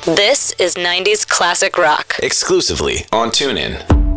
This is 90s classic rock. Exclusively on TuneIn.